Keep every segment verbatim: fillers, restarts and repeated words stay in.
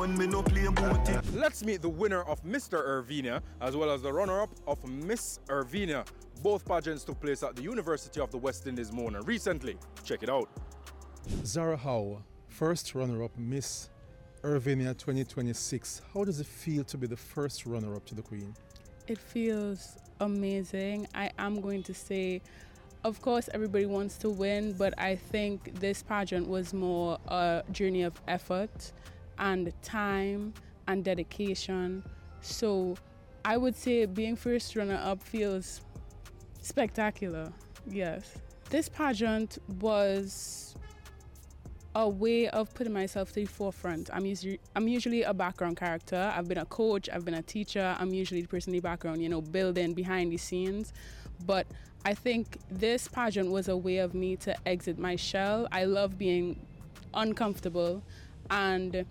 gun, me no play booty. Let's meet the winner of Mister Irvina as well as the runner-up of Miss Irvina. Both pageants took place at the University of the West Indies, Mona, recently. Check it out. Zara Howe, first runner-up Miss Irvina twenty twenty-six. How does it feel to be the first runner-up to the Queen? It feels amazing. I am going to say, of course, everybody wants to win, but I think this pageant was more a journey of effort and time and dedication. So I would say being first runner-up feels spectacular, yes. This pageant was a way of putting myself to the forefront. I'm usually, I'm usually a background character. I've been a coach, I've been a teacher. I'm usually the person in the background, you know, building behind the scenes. But I think this pageant was a way of me to exit my shell. I love being uncomfortable, and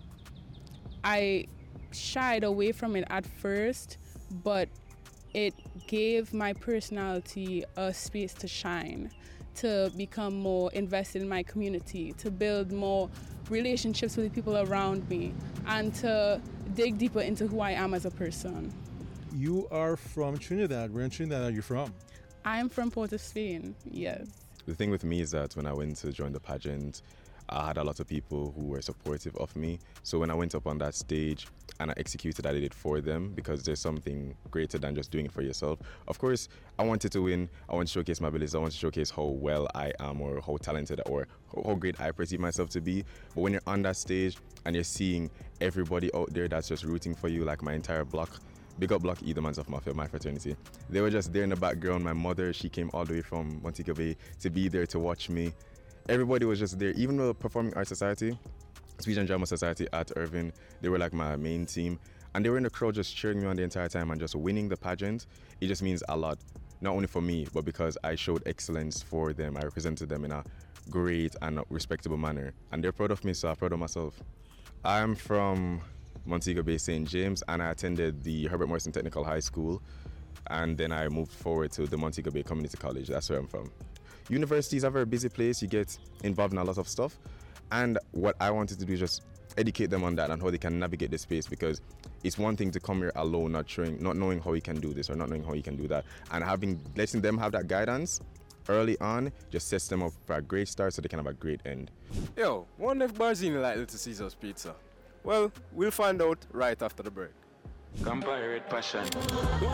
I shied away from it at first, but it gave my personality a space to shine, to become more invested in my community, to build more relationships with the people around me, and to dig deeper into who I am as a person. You are from Trinidad. Where in Trinidad are you from? I am from Port of Spain, yes. The thing with me is that when I went to join the pageant, I had a lot of people who were supportive of me. So when I went up on that stage and I executed, I did it for them, because there's something greater than just doing it for yourself. Of course, I wanted to win. I want to showcase my abilities. I want to showcase how well I am, or how talented or how great I perceive myself to be. But when you're on that stage and you're seeing everybody out there that's just rooting for you, like my entire block, big up Block E, the Mans of Mafia, my fraternity. They were just there in the background. My mother, she came all the way from Montego Bay to be there to watch me. Everybody was just there. Even the Performing Arts Society, Speech and Drama Society at Irvine, they were like my main team. And they were in the crowd just cheering me on the entire time, and just winning the pageant. It just means a lot, not only for me, but because I showed excellence for them. I represented them in a great and respectable manner. And they're proud of me, so I'm proud of myself. I'm from Montego Bay, Saint James, and I attended the Herbert Morrison Technical High School, and then I moved forward to the Montego Bay Community College. That's where I'm from. Universities are a very busy place. You get involved in a lot of stuff, and what I wanted to do is just educate them on that and how they can navigate the space, because it's one thing to come here alone, not showing, not knowing how you can do this or not knowing how you can do that, and having letting them have that guidance early on just sets them up for a great start, so they can have a great end. Yo, wonder if Barzini like Little Caesars pizza? Well, we'll find out right after the break. Compare passion.